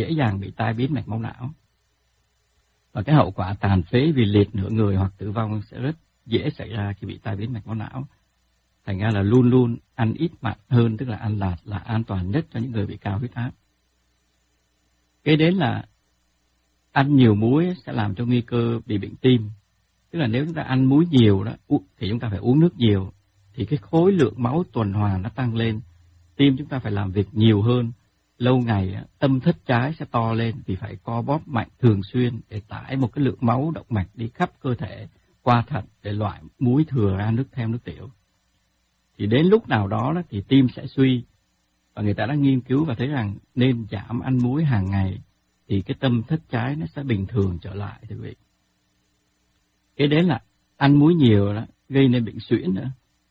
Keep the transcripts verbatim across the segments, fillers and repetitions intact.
dễ dàng bị tai biến mạch máu não. Và cái hậu quả tàn phế vì liệt nửa người hoặc tử vong sẽ rất dễ xảy ra khi bị tai biến mạch máu não. Thành ra là luôn luôn ăn ít mặn hơn, tức là ăn lạt là an toàn nhất cho những người bị cao huyết áp. Kế đến là ăn nhiều muối sẽ làm cho nguy cơ bị bệnh tim. Tức là nếu chúng ta ăn muối nhiều đó thì chúng ta phải uống nước nhiều, thì cái khối lượng máu tuần hoàn nó tăng lên, tim chúng ta phải làm việc nhiều hơn. Lâu ngày tâm thất trái sẽ to lên vì phải co bóp mạnh thường xuyên để tải một cái lượng máu động mạch đi khắp cơ thể qua thận để loại muối thừa ra nước thêm nước tiểu. Thì đến lúc nào đó, đó thì tim sẽ suy, và người ta đã nghiên cứu và thấy rằng nên giảm ăn muối hàng ngày thì cái tâm thất trái nó sẽ bình thường trở lại, thưa quý vị. Cái đến là ăn muối nhiều đó gây nên bệnh suyễn nữa.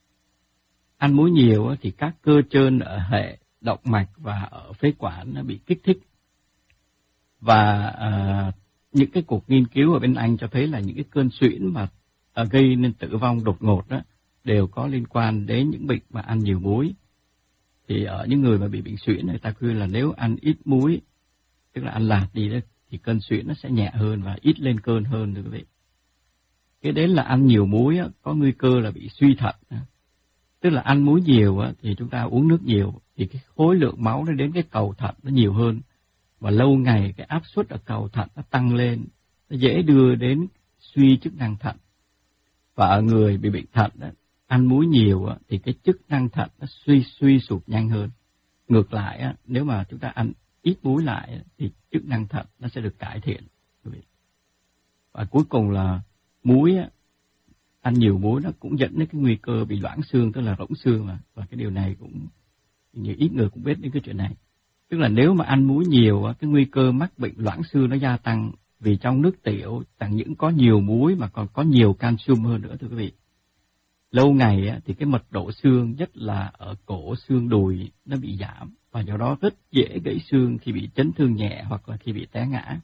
Ăn muối nhiều thì các cơ trơn ở hệ động mạch và ở phế quản nó bị kích thích. Và à, những cái cuộc nghiên cứu ở bên Anh cho thấy là những cái cơn suyễn mà à, gây nên tử vong đột ngột đó đều có liên quan đến những bệnh mà ăn nhiều muối. Thì ở những người mà bị bệnh suyễn, người ta khuyên là nếu ăn ít muối, tức là ăn lạt đi đó, thì cơn suyễn nó sẽ nhẹ hơn và ít lên cơn hơn, thưa quý vị. Cái đến là ăn nhiều muối á, có nguy cơ là bị suy thận. Tức là ăn muối nhiều á, thì chúng ta uống nước nhiều, thì cái khối lượng máu nó đến cái cầu thận nó nhiều hơn. Và lâu ngày cái áp suất ở cầu thận nó tăng lên, nó dễ đưa đến suy chức năng thận. Và ở người bị bệnh thận đó, ăn muối nhiều á, thì cái chức năng thận nó suy suy sụp nhanh hơn. Ngược lại á, nếu mà chúng ta ăn ít muối lại thì chức năng thận nó sẽ được cải thiện. Và cuối cùng là muối á, ăn nhiều muối nó cũng dẫn đến cái nguy cơ bị loãng xương, tức là rỗng xương mà. Và cái điều này cũng nhiều ít người cũng biết đến cái chuyện này. Tức là nếu mà ăn muối nhiều á, cái nguy cơ mắc bệnh loãng xương nó gia tăng, vì trong nước tiểu chẳng những có nhiều muối mà còn có nhiều calcium hơn nữa, thưa quý vị. Lâu ngày á, thì cái mật độ xương, nhất là ở cổ xương đùi, nó bị giảm, và do đó rất dễ gãy xương khi bị chấn thương nhẹ hoặc là khi bị té ngã.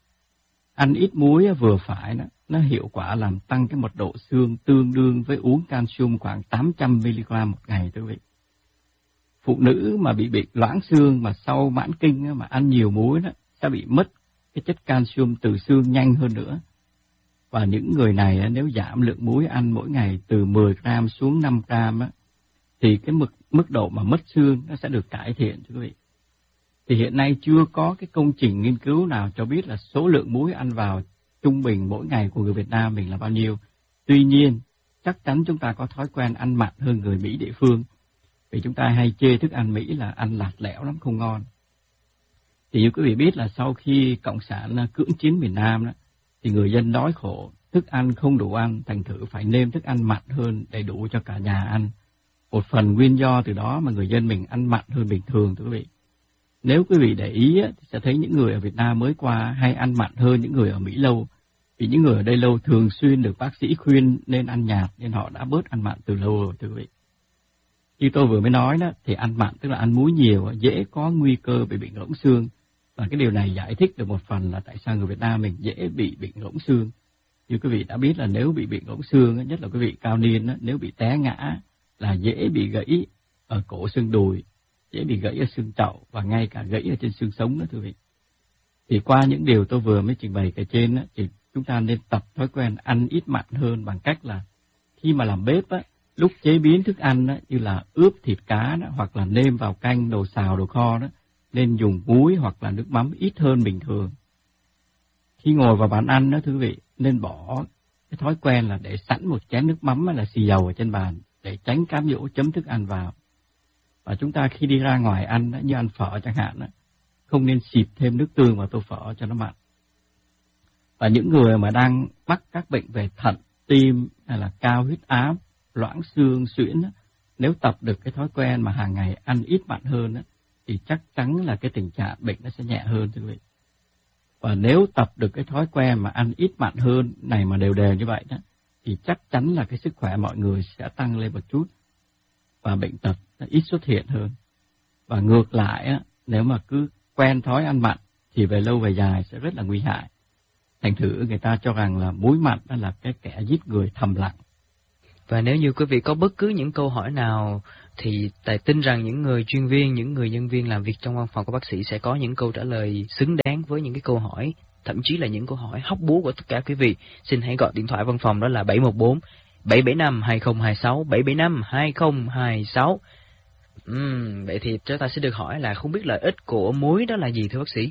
Ăn ít muối vừa phải đó, nó hiệu quả làm tăng cái mật độ xương tương đương với uống calcium khoảng tám trăm mi-li-gam một ngày, thưa quý vị. Phụ nữ mà bị bệnh loãng xương mà sau mãn kinh mà ăn nhiều muối đó sẽ bị mất cái chất calcium từ xương nhanh hơn nữa. Và những người này nếu giảm lượng muối ăn mỗi ngày từ mười gram xuống năm gram á, thì cái mức mức độ mà mất xương nó sẽ được cải thiện, thưa quý vị. Thì hiện nay chưa có cái công trình nghiên cứu nào cho biết là số lượng muối ăn vào trung bình mỗi ngày của người Việt Nam mình là bao nhiêu. Tuy nhiên, chắc chắn chúng ta có thói quen ăn mặn hơn người Mỹ địa phương. Vì chúng ta hay chê thức ăn Mỹ là ăn lạt lẽo lắm, không ngon. Thì như quý vị biết là sau khi Cộng sản cưỡng chiếm miền Nam đó, thì người dân đói khổ, thức ăn không đủ ăn, thành thử phải nêm thức ăn mặn hơn đầy đủ cho cả nhà ăn. Một phần nguyên do từ đó mà người dân mình ăn mặn hơn bình thường, thưa quý vị. Nếu quý vị để ý thì sẽ thấy những người ở Việt Nam mới qua hay ăn mặn hơn những người ở Mỹ lâu. Vì những người ở đây lâu thường xuyên được bác sĩ khuyên nên ăn nhạt, nên họ đã bớt ăn mặn từ lâu rồi, thưa quý vị. Như tôi vừa mới nói đó, thì ăn mặn tức là ăn muối nhiều dễ có nguy cơ bị bệnh rỗng xương. Và cái điều này giải thích được một phần là tại sao người Việt Nam mình dễ bị bệnh rỗng xương. Như quý vị đã biết là nếu bị bệnh rỗng xương, nhất là quý vị cao niên, nếu bị té ngã là dễ bị gãy ở cổ xương đùi, dễ bị gãy ở xương chậu và ngay cả gãy ở trên xương sống đó, thưa quý vị. Thì qua những điều tôi vừa mới trình bày kể trên đó, thì chúng ta nên tập thói quen ăn ít mặn hơn bằng cách là khi mà làm bếp á, lúc chế biến thức ăn đó, như là ướp thịt cá đó, hoặc là nêm vào canh, đồ xào, đồ kho đó, nên dùng muối hoặc là nước mắm ít hơn bình thường. Khi ngồi vào bàn ăn đó, thưa quý vị, nên bỏ cái thói quen là để sẵn một chén nước mắm hay là xì dầu ở trên bàn để tránh cám dỗ chấm thức ăn vào. Và chúng ta khi đi ra ngoài ăn đó, như ăn phở chẳng hạn đó, không nên xịt thêm nước tương vào tô phở cho nó mặn. Và những người mà đang mắc các bệnh về thận, tim hay là cao huyết áp, loãng xương, suyễn đó, nếu tập được cái thói quen mà hàng ngày ăn ít mặn hơn đó, thì chắc chắn là cái tình trạng bệnh nó sẽ nhẹ hơn, thưa quý vị. Và nếu tập được cái thói quen mà ăn ít mặn hơn này mà đều đều như vậy đó, thì chắc chắn là cái sức khỏe mọi người sẽ tăng lên một chút và bệnh tật nó ít xuất hiện hơn. Và ngược lại á, nếu mà cứ quen thói ăn mặn thì về lâu về dài sẽ rất là nguy hại. Thành thử người ta cho rằng là muối mặn là cái kẻ giết người thầm lặng. Và nếu như quý vị có bất cứ những câu hỏi nào thì Tài tin rằng những người chuyên viên, những người nhân viên làm việc trong văn phòng của bác sĩ sẽ có những câu trả lời xứng đáng với những cái câu hỏi, thậm chí là những câu hỏi hóc búa của tất cả quý vị. Xin hãy gọi điện thoại văn phòng đó là bảy một bốn bảy bảy năm hai không hai sáu, bảy bảy năm hai không hai sáu. Uhm, vậy thì chúng ta sẽ được hỏi là không biết lợi ích của muối đó là gì thưa bác sĩ?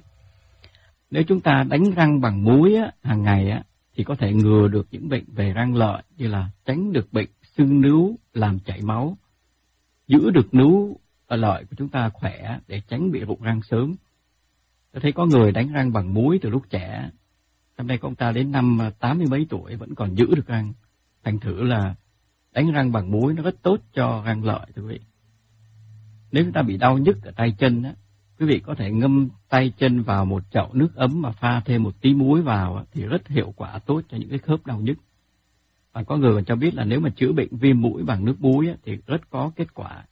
Nếu chúng ta đánh răng bằng muối á, hàng ngày á, thì có thể ngừa được những bệnh về răng lợi, như là tránh được bệnh sưng nướu làm chảy máu, giữ được nướu ở lợi của chúng ta khỏe để tránh bị rụng răng sớm. Tôi thấy có người đánh răng bằng muối từ lúc trẻ, hôm nay ông ta đến năm tám mươi mấy tuổi vẫn còn giữ được răng. Thành thử là đánh răng bằng muối nó rất tốt cho răng lợi thưa quý vị. Nếu chúng ta bị đau nhức ở tay chân á, quý vị có thể ngâm tay chân vào một chậu nước ấm mà pha thêm một tí muối vào á, thì rất hiệu quả tốt cho những cái khớp đau nhức. Và có người còn cho biết là nếu mà chữa bệnh viêm mũi bằng nước muối á, thì rất có kết quả.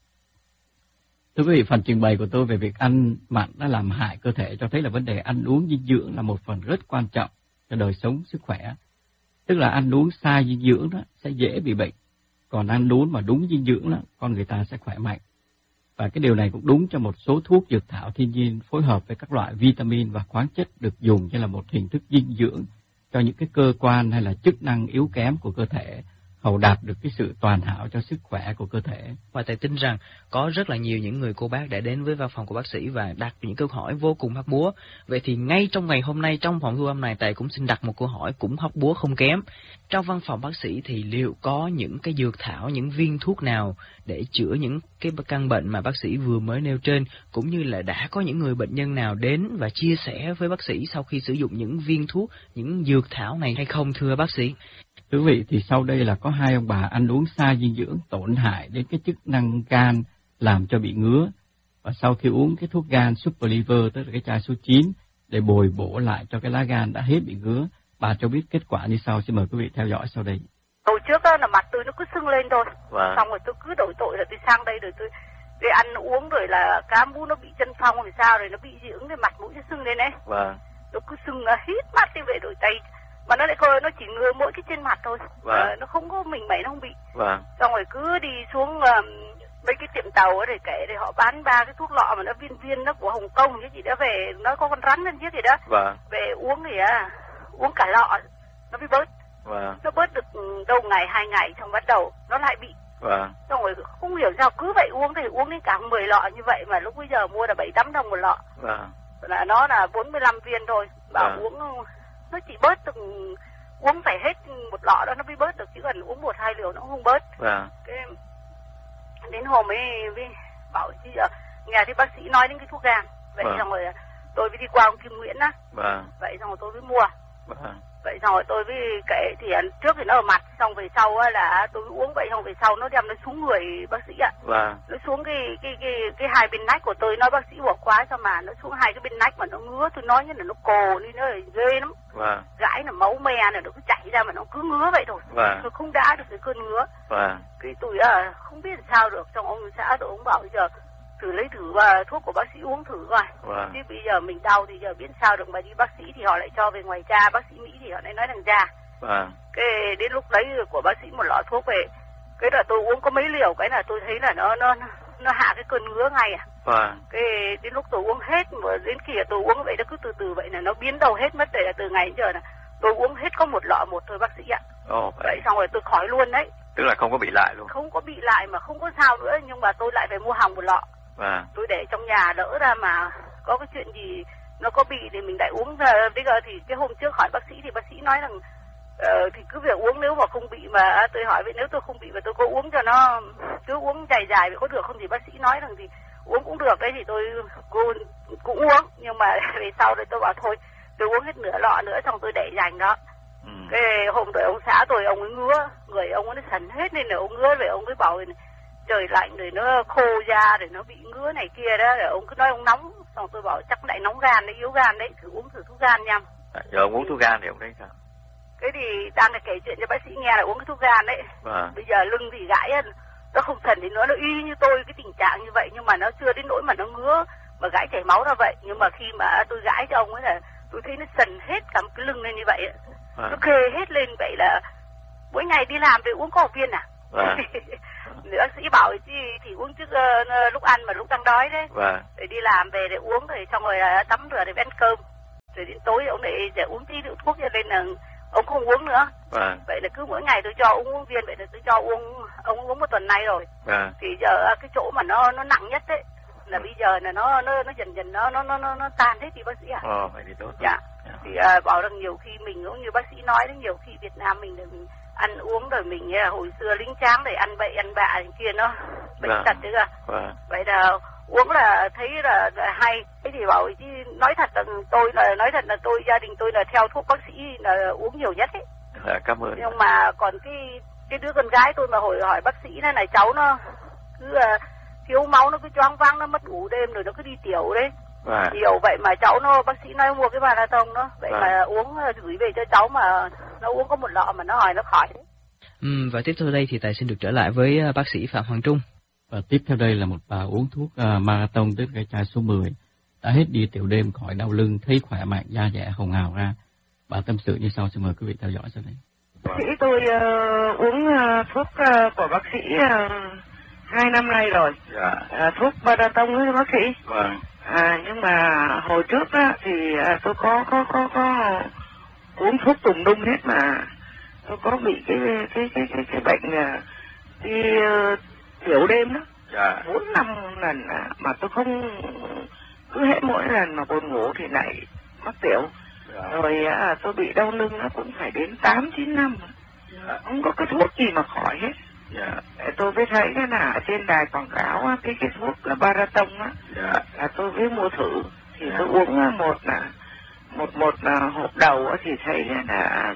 Thưa quý vị, phần trình bày của tôi về việc ăn mặn đã làm hại cơ thể cho thấy là vấn đề ăn uống dinh dưỡng là một phần rất quan trọng cho đời sống sức khỏe. Tức là ăn uống sai dinh dưỡng đó sẽ dễ bị bệnh, còn ăn uống mà đúng dinh dưỡng đó, con người ta sẽ khỏe mạnh. Và cái điều này cũng đúng cho một số thuốc dược thảo thiên nhiên phối hợp với các loại vitamin và khoáng chất được dùng như là một hình thức dinh dưỡng cho những cái cơ quan hay là chức năng yếu kém của cơ thể, hầu đạt được cái sự toàn hảo cho sức khỏe của cơ thể. Và Tài tin rằng có rất là nhiều những người cô bác đã đến với văn phòng của bác sĩ và đặt những câu hỏi vô cùng hóc búa. Vậy thì ngay trong ngày hôm nay, trong phòng thu âm này, Tài cũng xin đặt một câu hỏi cũng hóc búa không kém. Trong văn phòng bác sĩ thì liệu có những cái dược thảo, những viên thuốc nào để chữa những cái căn bệnh mà bác sĩ vừa mới nêu trên, cũng như là đã có những người bệnh nhân nào đến và chia sẻ với bác sĩ sau khi sử dụng những viên thuốc, những dược thảo này hay không thưa bác sĩ? Thưa quý vị, thì sau đây là có hai ông bà ăn uống sai dinh dưỡng tổn hại đến cái chức năng gan, làm cho bị ngứa. Và sau khi uống cái thuốc gan Super Liver, tức là cái chai số chín, để bồi bổ lại cho cái lá gan đã hết bị ngứa, bà cho biết kết quả như sau. Xin mời quý vị theo dõi sau đây. Hồi trước đó là mặt tôi nó cứ sưng lên thôi, vâng. Xong rồi tôi cứ đổi tội là tôi sang đây rồi tôi để ăn uống rồi là cá mú nó bị chân phong rồi sao rồi nó bị dị ứng, cái mặt mũi nó sưng lên đấy. Vâng. Nó cứ sưng hít mắt đi về đổi tay. Mà nó lại coi nó chỉ ngứa mỗi cái trên mặt thôi, vâng. à, nó không có mình mẩy, nó không bị. Vâng. Xong rồi cứ đi xuống uh, mấy cái tiệm tàu ấy để kể để họ bán ba cái thuốc lọ mà nó viên viên nó của Hồng Kông cái gì đó về, nó có con rắn lên chiếc gì đó. Vâng. Về uống thì à, uống cả lọ nó mới bớt. Vâng. Nó bớt được đâu ngày hai ngày xong bắt đầu nó lại bị. Vâng. Xong rồi không hiểu sao cứ vậy uống thì uống đến cả mười lọ như vậy mà lúc bây giờ mua là bảy tám đồng một lọ. Vâng. Là nó là bốn mươi lăm viên thôi, bảo vâng. uống nó chỉ bớt được, uống phải hết một lọ đó nó mới bớt được, chứ còn uống một hai liều nó không bớt. Vâng. Cái đến hôm ấy với bảo chứ giờ nghe thì bác sĩ nói đến cái thuốc gan, vậy vâng. xong rồi tôi mới đi qua ông Kim Nguyễn á. Vâng. Vậy xong rồi tôi mới mua. Vâng. Vậy xong rồi tôi mới kể thì trước thì nó ở mặt, xong về sau là tôi mới uống, vậy xong về sau nó đem nó xuống người bác sĩ ạ. Vâng. Nó xuống cái cái cái cái hai bên nách của tôi, nói bác sĩ bỏ quá sao mà nó xuống hai cái bên nách mà nó ngứa, tôi nói như là nó cồ đi, nó ghê lắm. Vâng. Gãi là máu me là nó cứ chảy ra mà nó cứ ngứa vậy thôi. Vâng. Tôi không đã được cái cơn ngứa. Vâng. Cái tôi à, không biết sao được, xong ông xã tôi ông bảo bây giờ thử lấy thử và thuốc của bác sĩ uống thử coi. Vâng. Chứ bây giờ mình đau thì giờ biết sao được, mà đi bác sĩ thì họ lại cho về ngoài da, bác sĩ Mỹ thì họ lại nói thằng da. Vâng. Cái đến lúc lấy của bác sĩ một lọ thuốc về, cái là tôi uống có mấy liều, cái là tôi thấy là nó nó nó hạ cái cơn ngứa ngay à. Vâng. Cái đến lúc tôi uống hết, mà đến khi tôi uống vậy nó cứ từ từ vậy là nó biến đâu hết mất, để là từ ngày đến giờ là tôi uống hết có một lọ một thôi bác sĩ ạ. Ồ, vậy. Vậy xong rồi tôi khỏi luôn đấy. Tức là không có bị lại luôn. Không có bị lại mà không có sao nữa, nhưng mà tôi lại phải mua hỏng một lọ. Vâng. Tôi để trong nhà đỡ ra mà có cái chuyện gì nó có bị thì mình lại uống. Bây giờ thì cái hôm trước hỏi bác sĩ thì bác sĩ nói rằng uh, thì cứ việc uống, nếu mà không bị mà tôi hỏi vậy nếu tôi không bị và tôi có uống cho nó cứ uống dài dài có được không, thì bác sĩ nói rằng thì uống cũng được đấy, thì tôi cũng, cũng uống, nhưng mà về sau đấy tôi bảo thôi tôi uống hết nửa lọ nữa, xong tôi để dành đó. Ừ. Cái hôm rồi ông xã tôi ông ấy ngứa, người ông ấy nó sần hết nên là ông ngứa, về ông ấy bảo trời lạnh rồi nó khô da rồi nó bị ngứa này kia đó, rồi ông cứ nói ông nóng, xong tôi bảo chắc lại nóng gan đấy, yếu gan đấy, thử uống thử thuốc gan nha. À, giờ ông uống thuốc gan thì ông thấy sao? Cái thì đang là kể chuyện cho bác sĩ nghe là uống cái thuốc gan đấy. À. Bây giờ lưng thì gãi nó không thần thì nó nó y như tôi cái tình trạng như vậy, nhưng mà nó chưa đến nỗi mà nó ngứa mà gãi chảy máu ra vậy. Nhưng mà khi mà tôi gãi cho ông ấy là tôi thấy nó sần hết cả một cái lưng lên như vậy, à. Nó khê hết lên vậy là mỗi ngày đi làm về uống có một viên à. À. Thì bác sĩ bảo chứ thì uống trước uh, lúc ăn mà lúc đang đói đấy. Vâng. Rồi đi làm về để uống rồi xong rồi uh, tắm rửa để ăn cơm. Rồi đến tối ông lại để uống tí rượu thuốc cho nên là ông không uống nữa. Vâng. Vậy là cứ mỗi ngày tôi cho ông uống viên, vậy là tôi cho uống ông uống một tuần nay rồi. Vâng. Thì giờ cái chỗ mà nó nó nặng nhất đấy là bây giờ là nó nó nó dần dần nó nó nó nó, nó tan hết thì bác sĩ ạ. Ờ, vậy thì tốt. Dạ. Dạ. Thì uh, bảo rằng nhiều khi mình cũng như bác sĩ nói đấy, nhiều khi Việt Nam mình, mình ăn uống rồi mình uh, hồi xưa lính tráng để ăn bậy ăn bạ kia nó bệnh Vâng. tật đấy cơ. Vâng. Vậy là uống là thấy là, là hay. Thế thì bảo chứ nói thật là tôi là nói thật là tôi gia đình tôi là theo thuốc bác sĩ là uống nhiều nhất ấy. Dạ, cảm ơn. Nhưng mà còn cái cái đứa con gái tôi mà hồi hỏi bác sĩ này này cháu nó cứ uh, thiếu máu, nó cứ choáng váng, nó mất ngủ đêm rồi nó cứ đi tiểu đấy. Vâng. Nhiều vậy mà cháu nó bác sĩ nói mua cái Marathon đó, vậy Vâng. mà uống gửi về cho cháu mà nó uống có một lọ mà nó hỏi nó khỏi đấy. Ừ, và tiếp theo đây thì Tài xin được trở lại với bác sĩ Phạm Hoàng Trung. Và tiếp theo đây là một bà uống thuốc uh, Marathon, tức cái chai số mười, đã hết đi tiểu đêm, khỏi đau lưng, thấy khỏe mạnh, da dẻ hồng hào ra. Bà tâm sự như sau, xin mời quý vị theo dõi sau đây. Bác sĩ tôi uh, uống uh, thuốc uh, của bác sĩ uh, hai năm nay rồi. Dạ. Uh, thuốc Marathon với bác sĩ. Vâng. À, nhưng mà hồi trước á, thì uh, tôi có có có có uống thuốc tùm lum hết mà tôi có bị cái cái cái cái, cái bệnh uh, đi uh, tiểu đêm đó. Dạ. Bốn năm lần uh, mà tôi không, cứ hết mỗi lần mà buồn ngủ thì lại mắc tiểu. Dạ. Rồi à, tôi bị đau lưng nó cũng phải đến tám chín năm. Dạ. Không có cái thuốc gì mà khỏi hết. Dạ. Tôi mới thấy cái là ở trên đài quảng cáo á, cái cái thuốc là Marathon á, Dạ. là tôi mới mua thử. Thì Dạ. tôi uống á, một là một một là hộp đầu á, thì thấy là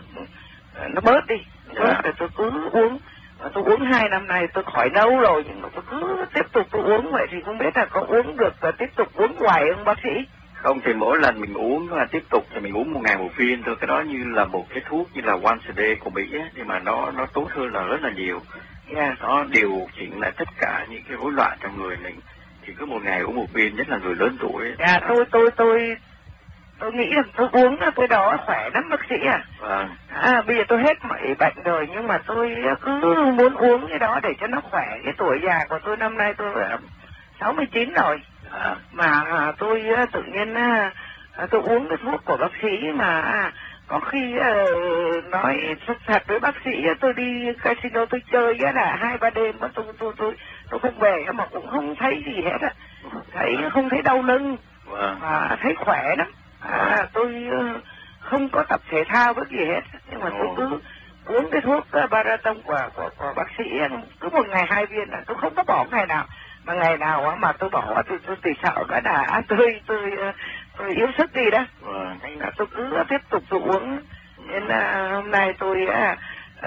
nó bớt đi. Dạ. Bớt rồi tôi cứ uống. Và tôi uống hai năm nay tôi khỏi lâu rồi, nhưng mà tôi cứ tiếp tục tôi uống vậy thì không biết là có uống được và tiếp tục uống hoài không bác sĩ? Không thì mỗi lần mình uống là tiếp tục thì mình uống một ngày một viên thôi, cái đó như là một cái thuốc như là once a day của Mỹ ấy, nhưng mà nó nó tốt hơn là rất là nhiều. Yeah. Nó điều chỉnh lại tất cả những cái rối loạn trong người mình. Thì cứ một ngày uống một viên, nhất là người lớn tuổi ấy. Dạ, tôi tôi tôi tôi nghĩ là tôi uống là tôi đó khỏe lắm bác sĩ à. Vâng. À, bây giờ tôi hết mọi bệnh rồi nhưng mà tôi cứ muốn uống cái đó để cho nó khỏe. Cái tuổi già của tôi năm nay tôi sáu mươi chín rồi. À. Mà tôi tự nhiên tôi uống cái thuốc của bác sĩ mà có khi uh, nói thật thật với bác sĩ tôi đi casino tôi chơi á là hai ba đêm mà tôi tôi tôi tôi không về mà cũng không thấy gì hết á, thấy không thấy đau lưng. Vâng. Mà thấy khỏe lắm. À, tôi uh, không có tập thể thao với gì hết, nhưng mà tôi cứ uống cái thuốc uh, Marathon của, của của bác sĩ cứ một ngày hai viên là tôi không có bỏ ngày nào. Mà ngày nào mà tôi bỏ tôi tôi tôi sợ cái là tôi tôi tôi yếu sức đi đó. Vâng. Thành là tôi cứ tiếp tục tôi uống. Nên là hôm nay tôi uh,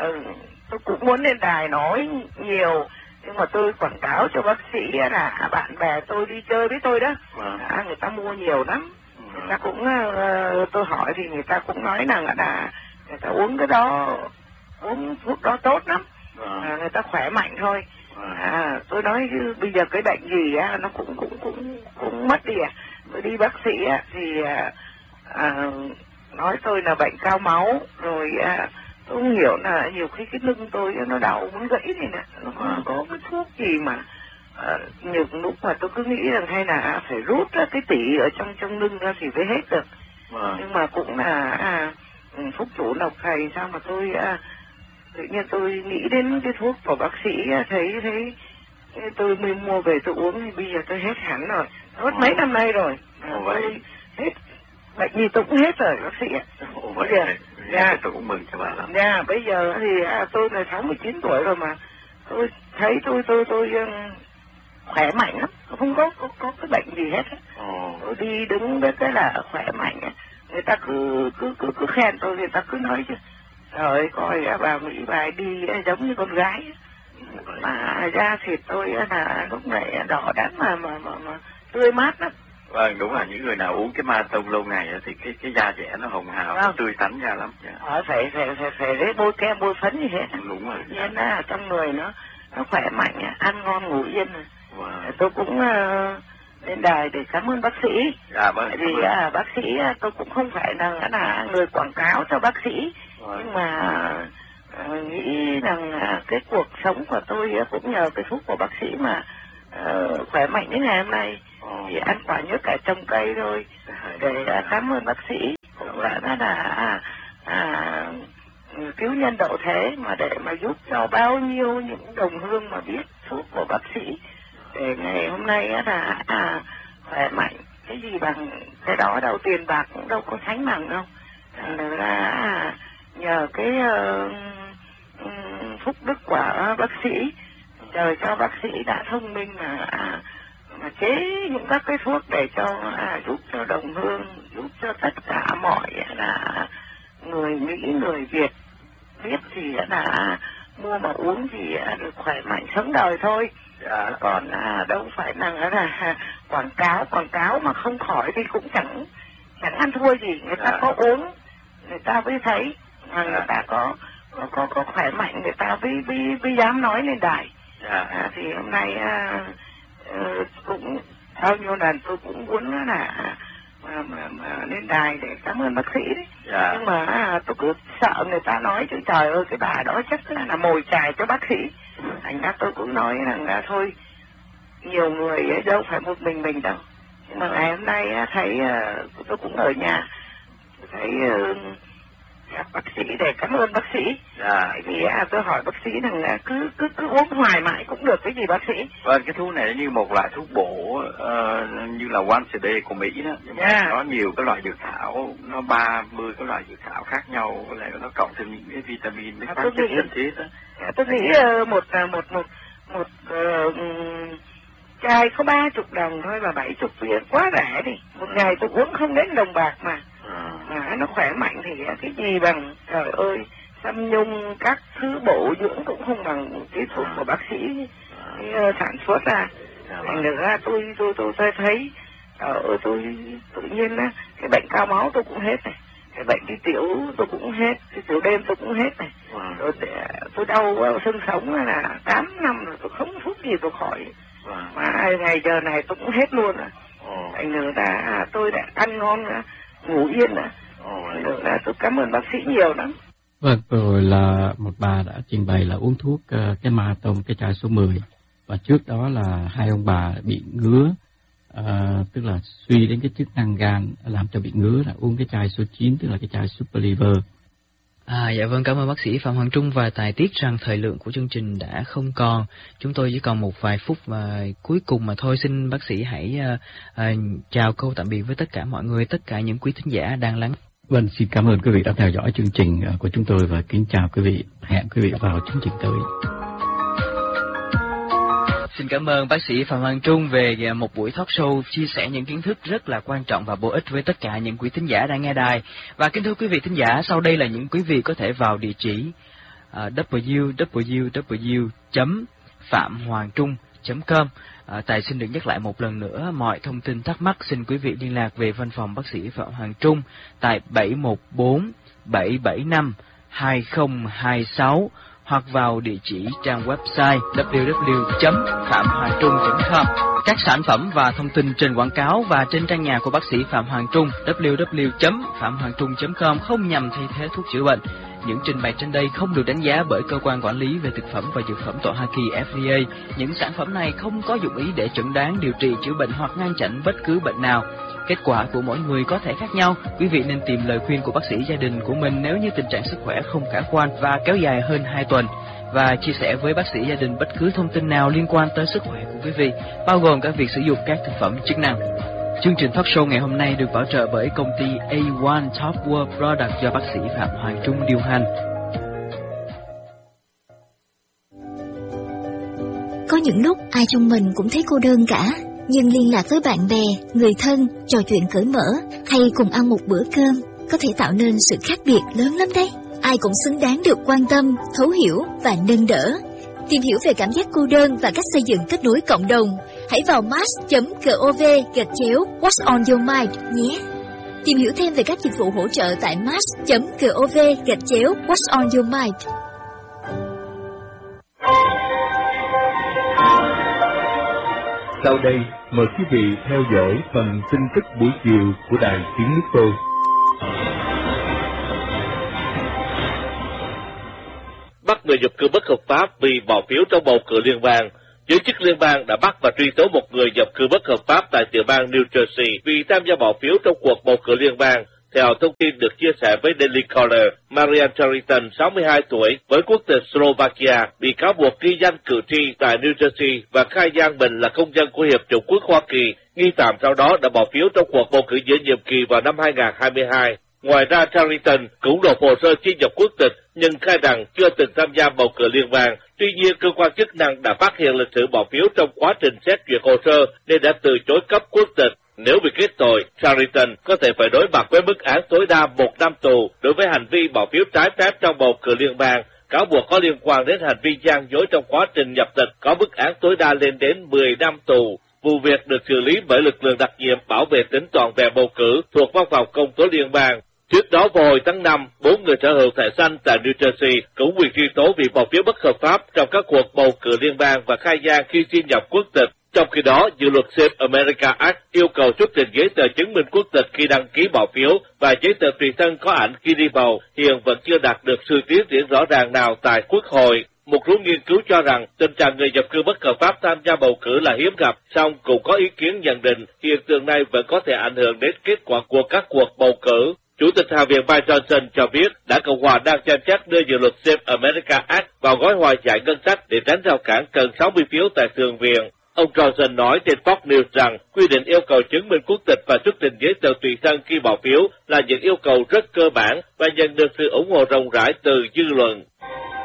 tôi cũng muốn lên đài nói nhiều, nhưng mà tôi quảng cáo cho bác sĩ là bạn bè tôi đi chơi với tôi đó. Vâng. À, người ta mua nhiều lắm. Người ta cũng uh, tôi hỏi thì người ta cũng nói rằng là người ta uống cái đó, uống thuốc đó tốt lắm. Vâng. À, người ta khỏe mạnh thôi. À, tôi nói chứ bây giờ cái bệnh gì á nó cũng cũng cũng cũng mất đi à. Tôi đi bác sĩ á thì à, à, nói tôi là bệnh cao máu rồi. À, tôi không hiểu là nhiều khi cái lưng tôi nó đau muốn gãy này nè, nó không có cái thuốc gì mà à, nhiều lúc mà tôi cứ nghĩ rằng hay là phải rút ra cái tủy ở trong trong lưng ra thì mới hết được. Vâng. Nhưng mà cũng là à, phúc chủ độc thầy sao mà tôi à, tự nhiên tôi nghĩ đến cái thuốc của bác sĩ thấy thấy tôi mới mua về tôi uống thì bây giờ tôi hết hẳn rồi, hết mấy năm nay rồi. À, tôi hết bệnh gì tôi cũng hết rồi bác sĩ ạ. Ồ, bây vậy giờ dạ, tôi cũng mừng cho bạn lắm. Dạ, bây giờ thì à, tôi là sáu mươi chín tuổi rồi mà tôi thấy tôi tôi tôi um, khỏe mạnh lắm, không có có, có cái bệnh gì hết. Ồ. Tôi đi đứng với cái là khỏe mạnh, người ta cứ cứ cứ cứ khen tôi, người ta cứ nói chứ trời ơi coi bà Mỹ bà ấy đi giống như con gái mà da thịt tôi là lúc này đỏ đắn mà mà mà, mà tươi mát lắm. Vâng, đúng là những người nào uống cái Marathon lâu ngày thì cái cái da dẻ nó hồng hào, nó tươi tắn ra lắm. Dạ. Ờ, phải phải phải phải lấy bôi kem bôi phấn gì hết. Đúng rồi. Nên là trong người nó nó khỏe mạnh, ăn ngon ngủ yên. Wow. Tôi cũng uh, lên đài để cảm ơn bác sĩ. Dạ vâng. Vì uh, bác sĩ uh, tôi cũng không phải là là người quảng cáo cho bác sĩ, wow. Nhưng mà uh, nghĩ rằng uh, cái cuộc sống của tôi uh, cũng nhờ cái thuốc của bác sĩ mà uh, khỏe mạnh đến ngày hôm nay. Thì ăn quả nhớ cả trồng cây thôi để uh, cảm ơn bác sĩ, cũng là nó là à, à, cứu nhân độ thế mà để mà giúp cho bao nhiêu những đồng hương mà biết thuốc của bác sĩ để ngày hôm nay uh, là à, khỏe mạnh. Cái gì bằng cái đó đâu, tiền bạc cũng đâu có sánh bằng đâu. Thành là nhờ cái uh, um, phúc đức của bác sĩ, trời cho bác sĩ đã thông minh mà à, mà chế những các cái thuốc để cho à, giúp cho đồng hương, giúp cho tất cả mọi là người Mỹ, người Việt biết thì là mua mà uống thì được khỏe mạnh sống đời thôi. À, còn à, đâu phải là, là quảng cáo quảng cáo mà không khỏi thì cũng chẳng chẳng ăn thua gì. Người ta à. có uống người ta mới thấy mà người ta có có có, có khỏe mạnh, người ta mới mới, mới dám nói lên đài. À. À, thì hôm nay à, uh, cũng bao nhiêu lần tôi cũng muốn là mà, mà, mà lên đài để cảm ơn bác sĩ đấy. À. Nhưng mà à, tôi cứ sợ người ta nói chứ trời ơi cái bà đó chắc là, là mồi chài cho bác sĩ. Thành ra tôi cũng nói rằng là thôi, nhiều người ấy đâu phải một mình mình đâu. Nhưng mà ngày hôm nay thấy tôi cũng ở nhà, thấy gặp bác sĩ để cảm ơn bác sĩ. À. Vì tôi hỏi bác sĩ rằng là cứ cứ cứ uống hoài mãi cũng được cái gì bác sĩ. Vâng, cái thuốc này như một loại thuốc bổ uh, như là one C D của Mỹ đó. Nhưng mà yeah. nó nhiều cái loại dược thảo, nó ba mươi cái loại dược thảo khác nhau, lại nó cộng thêm những cái vitamin, cái khoáng chất cần thiết đó. Tôi nghĩ uh, một một một một uh, chai có ba chục đồng thôi và bảy chục viên quá rẻ đi. Một ngày tôi uống không đến đồng bạc mà. À. Mà nó khỏe mạnh thì cái gì bằng trời ơi, xăm nhung các thứ bổ dưỡng cũng không bằng cái thuốc của bác sĩ uh, sản xuất ra. Thành nữa tôi tôi tôi tôi thấy trời ơi, tôi tự nhiên á cái bệnh cao máu tôi cũng hết này. Cái bệnh đi tiểu tôi cũng hết, cái tiểu đêm tôi cũng hết này. Wow. Rồi tôi đau xương sống là tám năm rồi tôi không thuốc gì tôi khỏi. Wow. Mà ngày giờ này tôi cũng hết luôn rồi. Oh. Thành nữa là tôi đã ăn ngon nữa, ngủ yên nữa. Oh. Nữa là tôi cảm ơn bác sĩ nhiều lắm. Vâng, rồi là một bà đã trình bày là uống thuốc uh, cái Marathon cái chai số mười. Và trước đó là hai ông bà bị ngứa, uh, tức là suy đến cái chức năng gan làm cho bị ngứa, là uống cái chai số chín, tức là cái chai Super Liver. À, dạ vâng, cảm ơn bác sĩ Phạm Hoàng Trung, và tài tiếc rằng thời lượng của chương trình đã không còn. Chúng tôi chỉ còn một vài phút và cuối cùng mà thôi. Xin bác sĩ hãy uh, uh, chào câu tạm biệt với tất cả mọi người, tất cả những quý thính giả đang lắng. Vâng, xin cảm ơn quý vị đã theo dõi chương trình của chúng tôi và kính chào quý vị. Hẹn quý vị vào chương trình tới. Xin cảm ơn bác sĩ Phạm Hoàng Trung về một buổi talk show chia sẻ những kiến thức rất là quan trọng và bổ ích với tất cả những quý thính giả đang nghe đài. Và kính thưa quý vị thính giả, sau đây là những quý vị có thể vào địa chỉ uh, w w w chấm phạm hoàng trung chấm com. À, Tài xin được nhắc lại một lần nữa, mọi thông tin thắc mắc xin quý vị liên lạc về văn phòng bác sĩ Phạm Hoàng Trung tại bảy một bốn bảy bảy năm hai không hai sáu hoặc vào địa chỉ trang website w w w chấm phạm hoàng trung chấm com. Các sản phẩm và thông tin trên quảng cáo và trên trang nhà của bác sĩ Phạm Hoàng Trung w w w chấm phạm hoàng trung chấm com không nhằm thay thế thuốc chữa bệnh. Những trình bày trên đây không được đánh giá bởi cơ quan quản lý về thực phẩm và dược phẩm tại Hoa Kỳ F D A. Những sản phẩm này không có dụng ý để chẩn đoán, điều trị, chữa bệnh hoặc ngăn chặn bất cứ bệnh nào. Kết quả của mỗi người có thể khác nhau. Quý vị nên tìm lời khuyên của bác sĩ gia đình của mình nếu như tình trạng sức khỏe không khả quan và kéo dài hơn hai tuần. Và chia sẻ với bác sĩ gia đình bất cứ thông tin nào liên quan tới sức khỏe của quý vị, bao gồm cả việc sử dụng các thực phẩm chức năng. Chương trình talk show ngày hôm nay được bảo trợ bởi công ty A một Top World Product do bác sĩ Phạm Hoàng Trung điều hành. Có những lúc ai trong mình cũng thấy cô đơn cả, nhưng liên lạc với bạn bè, người thân, trò chuyện cởi mở hay cùng ăn một bữa cơm có thể tạo nên sự khác biệt lớn lắm đấy. Ai cũng xứng đáng được quan tâm, thấu hiểu và nâng đỡ. Tìm hiểu về cảm giác cô đơn và cách xây dựng kết nối cộng đồng, hãy vào mars chấm gov gạch chéo What's on your mind nhé. Tìm hiểu thêm về các dịch vụ hỗ trợ tại mars chấm gov gạch chéo What's on your mind. Sau đây, mời quý vị theo dõi phần tin tức buổi chiều của Đài Tiếng Nước Tôi. bắt người nhập cư bất hợp pháp vì bỏ phiếu trong bầu cử liên bang. Giới chức liên bang đã bắt và truy tố một người nhập cư bất hợp pháp tại tiểu bang New Jersey vì tham gia bỏ phiếu trong cuộc bầu cử liên bang. Theo thông tin được chia sẻ với Daily Caller, Marian Charrington, sáu mươi hai tuổi, với quốc tịch Slovakia, bị cáo buộc ghi danh cử tri tại New Jersey và khai gian mình là công dân của Hiệp chủng quốc Hoa Kỳ. Nghi phạm sau đó đã bỏ phiếu trong cuộc bầu cử giữa nhiệm kỳ vào năm hai nghìn không trăm hai mươi hai. Ngoài ra, Charrington cũng nộp hồ sơ xin nhập quốc tịch nhưng khai rằng chưa từng tham gia bầu cử liên bang. Tuy nhiên, cơ quan chức năng đã phát hiện lịch sử bỏ phiếu trong quá trình xét duyệt hồ sơ nên đã từ chối cấp quốc tịch. Nếu bị kết tội, Charrington có thể phải đối mặt với mức án tối đa một năm tù đối với hành vi bỏ phiếu trái phép trong bầu cử liên bang. Cáo buộc có liên quan đến hành vi gian dối trong quá trình nhập tịch có mức án tối đa lên đến mười năm tù. Vụ việc được xử lý bởi lực lượng đặc nhiệm bảo vệ tính toàn vẹn bầu cử thuộc Văn phòng Công tố liên bang. Trước đó vào hồi tháng năm, bốn người sở hữu thẻ xanh tại New Jersey cũng bị truy tố vì bỏ phiếu bất hợp pháp trong các cuộc bầu cử liên bang và khai gian khi xin nhập quốc tịch. Trong khi đó, dự luật Save America Act yêu cầu xuất trình giấy tờ chứng minh quốc tịch khi đăng ký bỏ phiếu và giấy tờ tùy thân có ảnh khi đi bầu, hiện vẫn chưa đạt được sự tiến triển rõ ràng nào tại Quốc hội. Một số nghiên cứu cho rằng tình trạng người nhập cư bất hợp pháp tham gia bầu cử là hiếm gặp, song cũng có ý kiến nhận định hiện tượng này vẫn có thể ảnh hưởng đến kết quả của các cuộc bầu cử. Chủ tịch Hạ viện Mike Johnson cho biết Đảng Cộng hòa đang xem xét đưa dự luật Save America Act vào gói hòa giải ngân sách để tránh rào cản cần sáu mươi phiếu tại Thượng viện. Ông Johnson nói trên Fox News rằng quy định yêu cầu chứng minh quốc tịch và xuất trình giấy tờ tùy thân khi bỏ phiếu là những yêu cầu rất cơ bản và nhận được sự ủng hộ rộng rãi từ dư luận.